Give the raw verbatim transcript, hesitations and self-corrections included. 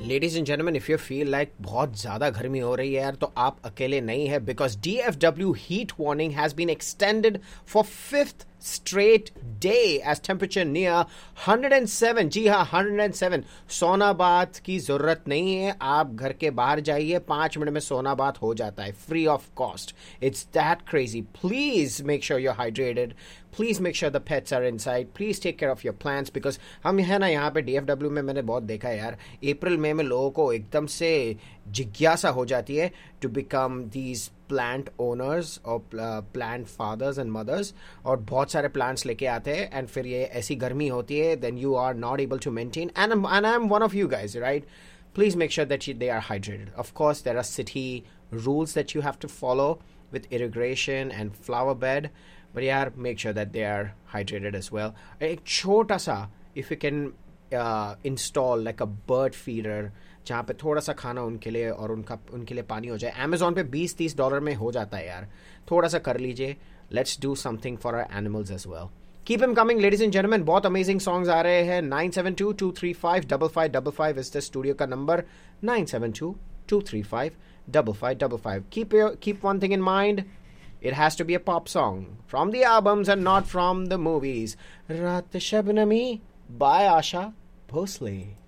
Ladies and gentleman, if you feel like बहुत ज्यादा गर्मी हो रही है यार, तो आप अकेले नहीं है, because D F W heat warning has been extended for fifth straight day as temperature near one hundred seven. जी हाँ, one hundred seven. सोना बात की जरूरत नहीं है, आप घर के बाहर जाइए, पांच मिनट में सोना बात हो जाता है, free of cost. It's that crazy. Please make sure you are hydrated. Please make sure the pets are inside. Please take care of your plants, because हम है ना यहाँ पे डीएफडब्ल्यू में, मैंने बहुत देखा है यार, अप्रैल मई में लोगों को एकदम से जिज्ञासा हो जाती है to become these plant owners और प्लांट फादर्स एंड मदर्स, और बहुत सारे प्लांट्स लेके आते हैं, एंड फिर ये ऐसी गर्मी होती है, then you are not able to maintain. And and I am one of you guys, right? Please make sure that you, they are hydrated. Of course, there are city rules that you have to follow with irrigation and flower bed, but yeah, make sure that they are hydrated as well. एक छोटा सा, if you can uh, install like a bird feeder, जहाँ पे थोड़ा सा खाना उनके लिए और उनका उनके लिए पानी हो जाए. Amazon पे बीस तीस डॉलर में हो जाता है यार. थोड़ा सा कर लीजिए. Let's do something for our animals as well. Keep them coming, ladies and gentlemen. बहुत amazing songs आ रहे हैं. nine seven two, two three five, five five five five is the studio का number. nine seven two, two three five, five five five five. Keep your, keep one thing in mind. It has to be a pop song from the albums and not from the movies. Raat Shabnami by Asha Bhosle.